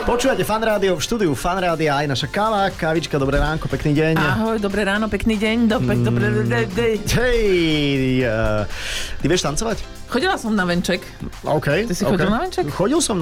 Počúvate Fan Rádio, v štúdiu Fan Rádia aj naša kávička, dobré ránko, pekný deň. Ahoj, dobré ráno, pekný deň, dobré deň. Hej, ty vieš tancovať? Chodila som na venček. OK. Ty si chodil na venček? Chodil som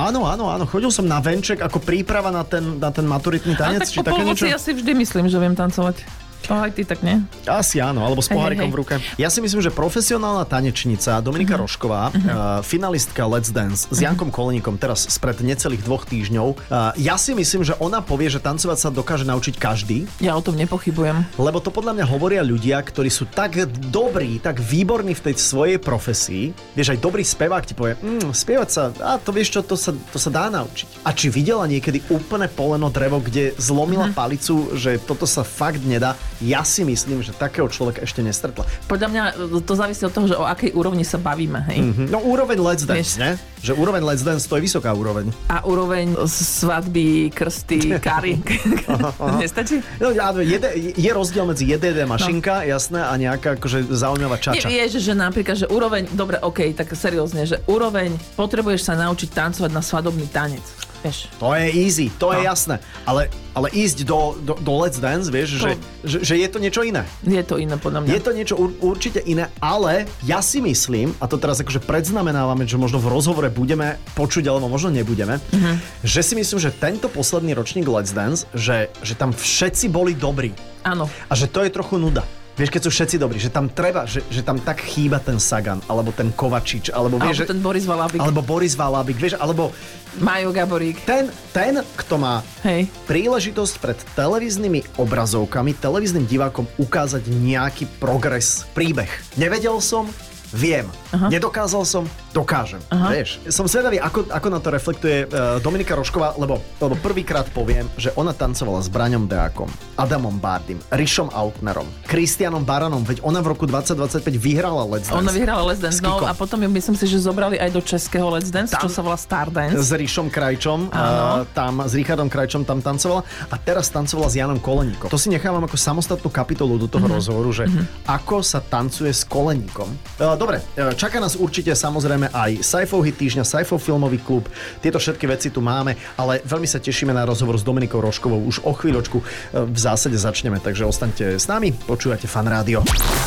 chodil som na venček ako príprava na ten maturitný tanec, či také niečo? Ja si vždy myslím, že viem tancovať. Aj ty tak nie? Asi áno, alebo s pohárikom v ruke. Ja si myslím, že profesionálna tanečnica Dominika Rožková, finalistka Let's Dance s Jankom Koleníkom teraz spred necelých 2 týždňov, ja si myslím, že ona povie, že tancovať sa dokáže naučiť každý. Ja o tom nepochybujem. Lebo to podľa mňa hovoria ľudia, ktorí sú tak dobrí, tak výborní v tej svojej profesii. Vieš, aj dobrý spevák ti povie, spievať sa, to vieš čo, to sa dá naučiť. A či videla niekedy úplne poleno drevo, kde zlomila palicu, že toto sa fakt nedá? Ja si myslím, že takého človeka ešte nestretla. Podľa mňa to závisí od toho, že o akej úrovni sa bavíme, hej? No úroveň Let's Dance, ne? Že úroveň Let's Dance to je vysoká úroveň. A úroveň svadby, krsty, kary. Nestačí? No, je rozdiel medzi JDD mašinka, jasné, a nejaká akože zaujímavá čača. Vieš, že napríklad, že úroveň, dobre, okej, tak seriózne, že úroveň potrebuješ sa naučiť tancovať na svadobný tanec. Vieš. To je easy, to je jasné. Ale ísť do Let's Dance, vieš, že je to niečo iné. Je to iné, podľa mňa. Je to niečo určite iné, ale ja si myslím, a to teraz akože predznamenávame, že možno v rozhovore budeme počuť, alebo možno nebudeme, že si myslím, že tento posledný ročník Let's Dance, že tam všetci boli dobrí. Áno. A že to je trochu nuda. Vieš, keď sú všetci dobrí, že tam treba, že tam tak chýba ten Sagan, alebo ten Kovačič, alebo vieš, ten Boris Valábik. Alebo Boris Valábik, vieš, alebo Majo Gaborík. Ten, kto má príležitosť pred televíznymi obrazovkami, televíznym divákom ukázať nejaký progres, príbeh. Nevedel som, viem. Nedokázal som, dokážem. Vieš, som zvedavý, ako na to reflektuje Dominika Rožková, lebo prvýkrát poviem, že ona tancovala s Braňom Deákom, Adamom Bardym, Rišom Auknerom, Kristianom Baranom, veď ona v roku 2025 vyhrala Let's Dance. Ona vyhrala Let's Dance, no a potom ju myslím si, že zobrali aj do českého Let's Dance, čo sa volá Star Dance. S Rišom Krajčom, s Richardom Krajčom tam tancovala a teraz tancovala s Janom Koleníkom. To si nechávam ako samostatnú kapitolu do toho rozhovoru, že ako sa tancuje s Koleníkom. Dobre, čaká nás určite samozrejme aj Saifov hit týždňa, Saifov filmový klub. Tieto všetky veci tu máme, ale veľmi sa tešíme na rozhovor s Dominikou Rožkovou už o chvíľočku. V zásade začneme, takže ostaňte s nami, počúvate Fan Rádio.